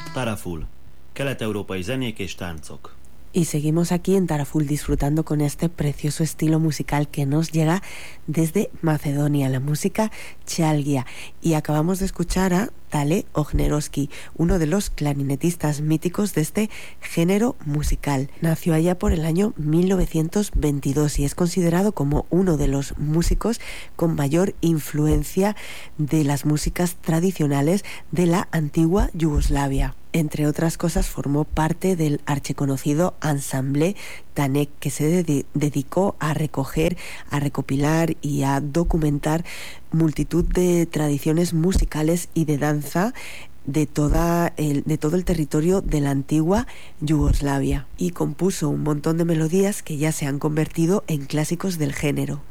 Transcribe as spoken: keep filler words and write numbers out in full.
Taraful, kelet-európai zenék és táncok. Y seguimos aquí en Taraful disfrutando con este precioso estilo musical que nos llega desde Macedonia, la música Chalgia. Y acabamos de escuchar a Tale Ognerovski, uno de los clarinetistas míticos de este género musical. Nació allá por el año mil novecientos veintidós y es considerado como uno de los músicos con mayor influencia de las músicas tradicionales de la antigua Yugoslavia. Entre otras cosas, formó parte del archiconocido Ensemble Tanek, que se de- dedicó a recoger, a recopilar y a documentar multitud de tradiciones musicales y de danza de, toda el, de todo el territorio de la antigua Yugoslavia, y compuso un montón de melodías que ya se han convertido en clásicos del género.